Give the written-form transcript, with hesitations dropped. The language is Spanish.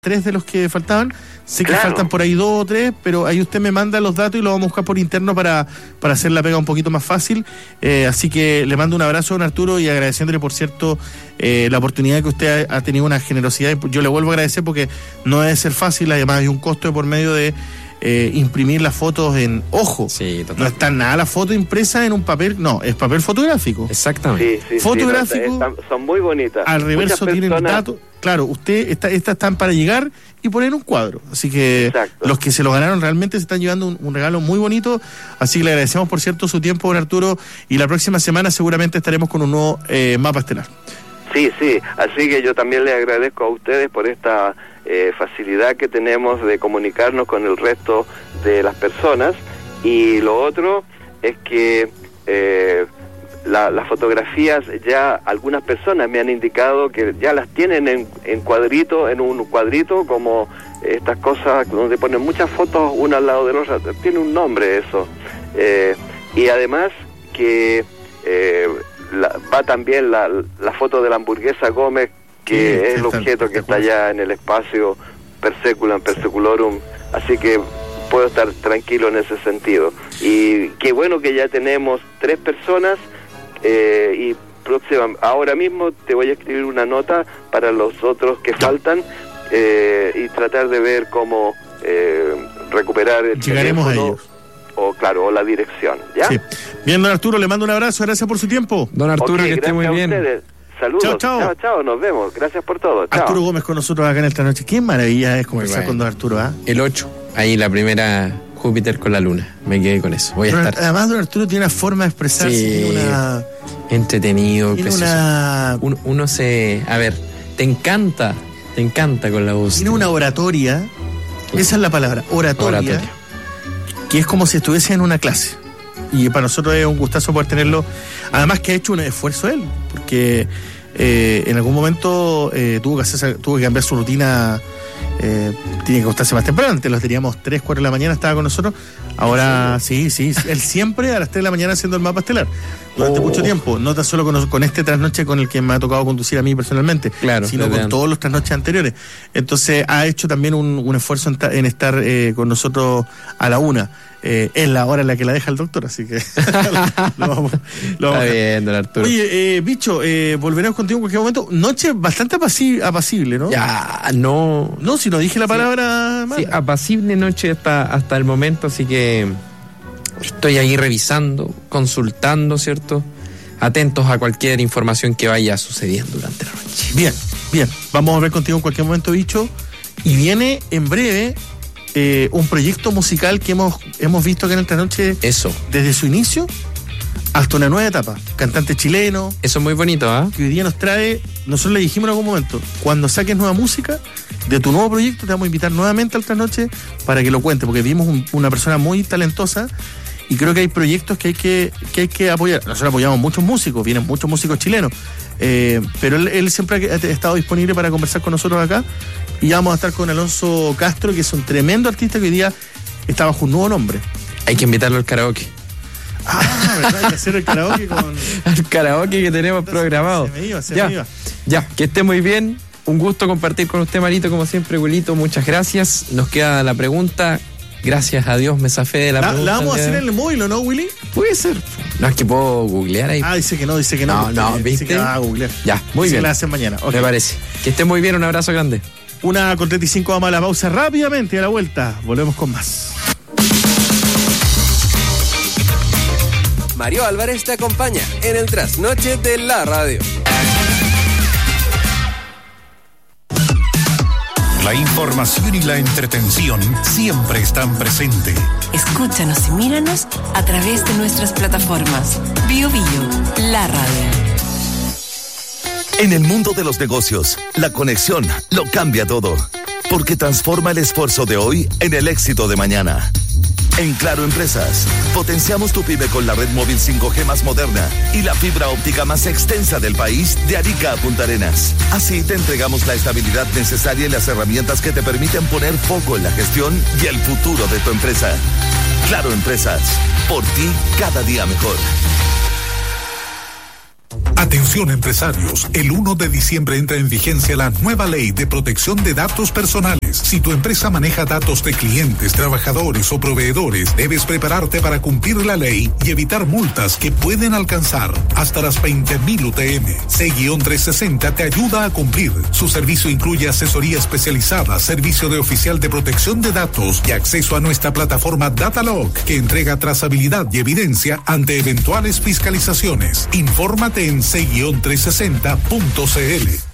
3 de los que faltaban. Sé que faltan por ahí 2 o 3, pero ahí usted me manda los datos y los vamos a buscar por interno para hacer la pega un poquito más fácil. Así que le mando un abrazo a don Arturo y agradeciéndole, por cierto, la oportunidad que usted ha tenido, una generosidad. Yo le vuelvo a agradecer porque no debe ser fácil, además hay un costo de por medio de imprimir las fotos en ojo. Sí, totalmente. No está nada la foto impresa en un papel, no, es papel fotográfico. Exactamente. Sí, fotográfico. Son muy bonitas. Al reverso tienen el dato. Claro, estas están para llegar y poner un cuadro. Así que exacto, los que se lo ganaron realmente se están llevando un regalo muy bonito. Así que le agradecemos, por cierto, su tiempo, don Arturo. Y la próxima semana seguramente estaremos con un nuevo mapa estelar. Sí. Así que yo también les agradezco a ustedes por esta facilidad que tenemos de comunicarnos con el resto de las personas. Y lo otro es que las fotografías, ya algunas personas me han indicado que ya las tienen en un cuadrito, como estas cosas donde ponen muchas fotos una al lado de la otra. Tiene un nombre eso. Y además que va también la foto de la hamburguesa Gómez, que es el objeto que está allá en el espacio per seculorum, así que puedo estar tranquilo en ese sentido. Y qué bueno que ya tenemos 3 personas. Y ahora mismo te voy a escribir una nota para los otros que faltan, y tratar de ver cómo recuperar el llegaremos a ellos, o la dirección, ¿ya? Sí. Bien, don Arturo, le mando un abrazo, gracias por su tiempo. Don Arturo, que esté muy bien. Saludos, chao, nos vemos, gracias por todo. Chao. Arturo Gómez con nosotros acá en esta noche. Qué maravilla es conversar con don Arturo, ¿ah? El 8, ahí la primera Júpiter con la luna, me quedé con eso. Voy a estar. Además, don Arturo tiene una forma de expresarse, tiene entretenido, uno se... A ver, te encanta con la voz. Tiene una oratoria, esa es la palabra, oratoria, que es como si estuviese en una clase. Y para nosotros es un gustazo poder tenerlo. Además que ha hecho un esfuerzo él, porque en algún momento tuvo que cambiar su rutina. Tiene que acostarse más temprano. Antes los teníamos 3, 4 de la mañana, estaba con nosotros. Ahora sí, él siempre a las 3 de la mañana haciendo el mapa estelar durante mucho tiempo, no tan solo con este trasnoche con el que me ha tocado conducir a mí personalmente, sino con todos los trasnoches anteriores. Entonces ha hecho también un esfuerzo en estar con nosotros a la 1. Es la hora en la que la deja el doctor, así que lo vamos Está bien, don Arturo. Oye, bicho, volveremos contigo en cualquier momento. Noche bastante apacible, ¿no? No, si no dije la palabra mala. Sí, apacible noche hasta el momento, así que estoy ahí revisando, consultando, ¿cierto? Atentos a cualquier información que vaya sucediendo durante la noche. Bien. Vamos a ver contigo en cualquier momento, bicho. Y viene en breve un proyecto musical que hemos visto acá en esta noche. Eso. Desde su inicio hasta una nueva etapa. Cantante chileno. Eso es muy bonito, que hoy día nos trae. Nosotros le dijimos en algún momento, cuando saques nueva música de tu nuevo proyecto, te vamos a invitar nuevamente a otra noche para que lo cuente, porque vimos una persona muy talentosa y creo que hay proyectos que hay que apoyar. Nosotros apoyamos muchos músicos, vienen muchos músicos chilenos, pero él siempre ha estado disponible para conversar con nosotros acá. Y ya vamos a estar con Alonso Castro, que es un tremendo artista que hoy día está bajo un nuevo nombre. Hay que invitarlo al karaoke. ¿Verdad? Hay que hacer el karaoke el karaoke que tenemos programado. Se me iba. Ya, que esté muy bien. Un gusto compartir con usted, Marito, como siempre, Wilito. Muchas gracias. Nos queda la pregunta. Gracias a Dios me zafé de la pregunta. ¿La vamos a hacer en el móvil o no, Willy? Puede ser. No, es que puedo googlear ahí. Dice que no. No, ¿viste? Dice que va a googlear. Ya, muy bien. Se la hacen mañana. Okay. Me parece. Que esté muy bien, un abrazo grande. 1:35, vamos a la pausa rápidamente, a la vuelta. Volvemos con más. Mario Álvarez te acompaña en el trasnoche de la radio. La información y la entretención siempre están presentes. Escúchanos y míranos a través de nuestras plataformas. Bio, la radio. En el mundo de los negocios, la conexión lo cambia todo, porque transforma el esfuerzo de hoy en el éxito de mañana. En Claro Empresas, potenciamos tu pyme con la red móvil 5G más moderna y la fibra óptica más extensa del país, de Arica a Punta Arenas. Así te entregamos la estabilidad necesaria y las herramientas que te permiten poner foco en la gestión y el futuro de tu empresa. Claro Empresas, por ti cada día mejor. Atención empresarios, el 1 de diciembre entra en vigencia la nueva ley de protección de datos personales. Si tu empresa maneja datos de clientes, trabajadores o proveedores, debes prepararte para cumplir la ley y evitar multas que pueden alcanzar hasta las 20.000 UTM. C-360 te ayuda a cumplir. Su servicio incluye asesoría especializada, servicio de oficial de protección de datos y acceso a nuestra plataforma Datalog, que entrega trazabilidad y evidencia ante eventuales fiscalizaciones. Infórmate en C-360.cl.